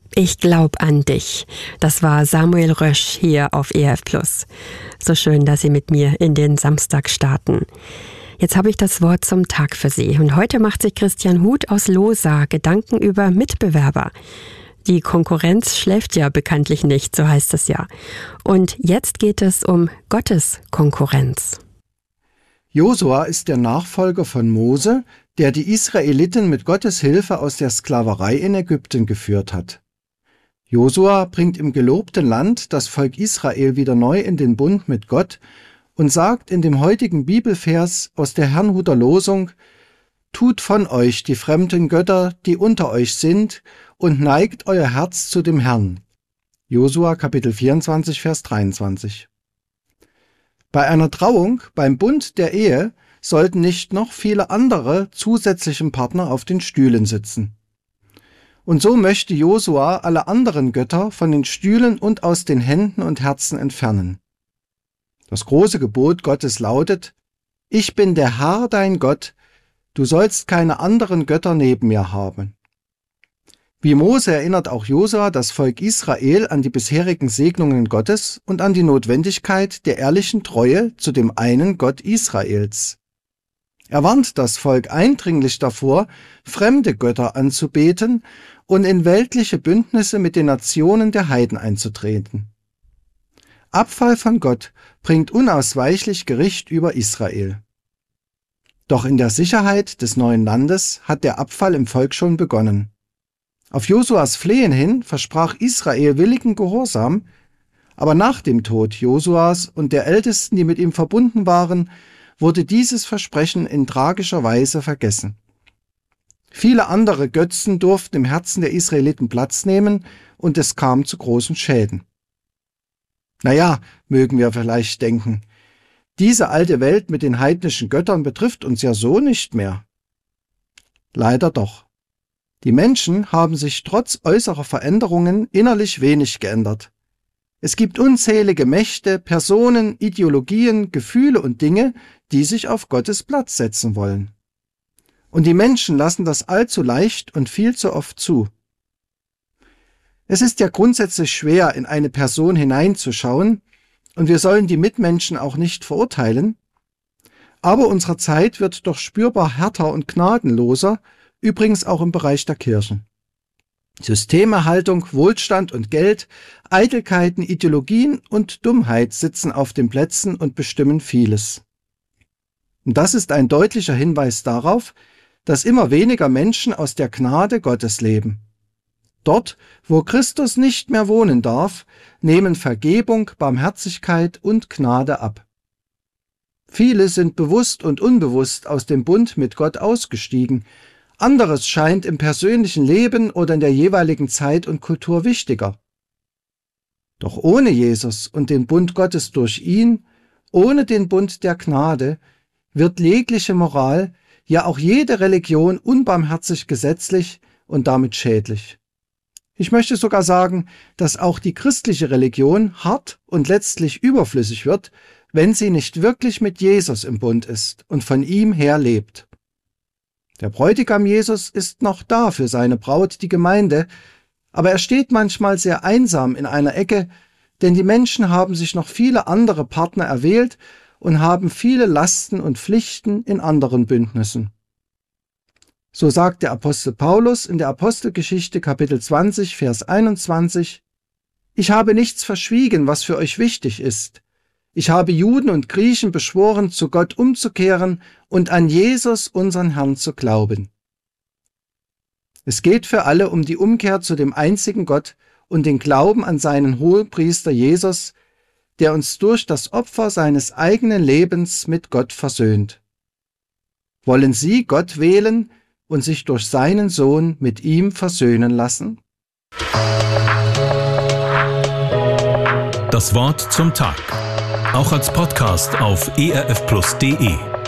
Ich glaub an dich. Das war Samuel Rösch hier auf ERF Plus. So schön, dass Sie mit mir in den Samstag starten. Jetzt habe ich das Wort zum Tag für Sie. Und heute macht sich Christian Huth aus Lohsa Gedanken über Mitbewerber. Die Konkurrenz schläft ja bekanntlich nicht, so heißt es ja. Und jetzt geht es um Gottes Konkurrenz. Josua ist der Nachfolger von Mose, der die Israeliten mit Gottes Hilfe aus der Sklaverei in Ägypten geführt hat. Josua bringt im gelobten Land das Volk Israel wieder neu in den Bund mit Gott und sagt in dem heutigen Bibelvers aus der Herrnhuter Losung: Tut von euch die fremden Götter, die unter euch sind, und neigt euer Herz zu dem Herrn. Josua Kapitel 24, Vers 23. Bei einer Trauung, beim Bund der Ehe, sollten nicht noch viele andere zusätzlichen Partner auf den Stühlen sitzen. Und so möchte Josua alle anderen Götter von den Stühlen und aus den Händen und Herzen entfernen. Das große Gebot Gottes lautet: Ich bin der Herr, dein Gott, du sollst keine anderen Götter neben mir haben. Wie Mose erinnert auch Josua das Volk Israel an die bisherigen Segnungen Gottes und an die Notwendigkeit der ehrlichen Treue zu dem einen Gott Israels. Er warnt das Volk eindringlich davor, fremde Götter anzubeten und in weltliche Bündnisse mit den Nationen der Heiden einzutreten. Abfall von Gott bringt unausweichlich Gericht über Israel. Doch in der Sicherheit des neuen Landes hat der Abfall im Volk schon begonnen. Auf Josuas Flehen hin versprach Israel willigen Gehorsam, aber nach dem Tod Josuas und der Ältesten, die mit ihm verbunden waren, wurde dieses Versprechen in tragischer Weise vergessen. Viele andere Götzen durften im Herzen der Israeliten Platz nehmen und es kam zu großen Schäden. Naja, mögen wir vielleicht denken, diese alte Welt mit den heidnischen Göttern betrifft uns ja so nicht mehr. Leider doch. Die Menschen haben sich trotz äußerer Veränderungen innerlich wenig geändert. Es gibt unzählige Mächte, Personen, Ideologien, Gefühle und Dinge, die sich auf Gottes Platz setzen wollen. Und die Menschen lassen das allzu leicht und viel zu oft zu. Es ist ja grundsätzlich schwer, in eine Person hineinzuschauen, und wir sollen die Mitmenschen auch nicht verurteilen. Aber unsere Zeit wird doch spürbar härter und gnadenloser, übrigens auch im Bereich der Kirchen. Systemerhaltung, Wohlstand und Geld, Eitelkeiten, Ideologien und Dummheit sitzen auf den Plätzen und bestimmen vieles. Und das ist ein deutlicher Hinweis darauf, dass immer weniger Menschen aus der Gnade Gottes leben. Dort, wo Christus nicht mehr wohnen darf, nehmen Vergebung, Barmherzigkeit und Gnade ab. Viele sind bewusst und unbewusst aus dem Bund mit Gott ausgestiegen. Anderes scheint im persönlichen Leben oder in der jeweiligen Zeit und Kultur wichtiger. Doch ohne Jesus und den Bund Gottes durch ihn, ohne den Bund der Gnade, wird jegliche Moral, ja auch jede Religion unbarmherzig gesetzlich und damit schädlich. Ich möchte sogar sagen, dass auch die christliche Religion hart und letztlich überflüssig wird, wenn sie nicht wirklich mit Jesus im Bund ist und von ihm her lebt. Der Bräutigam Jesus ist noch da für seine Braut, die Gemeinde, aber er steht manchmal sehr einsam in einer Ecke, denn die Menschen haben sich noch viele andere Partner erwählt und haben viele Lasten und Pflichten in anderen Bündnissen. So sagt der Apostel Paulus in der Apostelgeschichte Kapitel 20, Vers 21: Ich habe nichts verschwiegen, was für euch wichtig ist. Ich habe Juden und Griechen beschworen, zu Gott umzukehren und an Jesus, unseren Herrn, zu glauben. Es geht für alle um die Umkehr zu dem einzigen Gott und den Glauben an seinen Hohenpriester Jesus, der uns durch das Opfer seines eigenen Lebens mit Gott versöhnt. Wollen Sie Gott wählen und sich durch seinen Sohn mit ihm versöhnen lassen? Das Wort zum Tag. Auch als Podcast auf erfplus.de.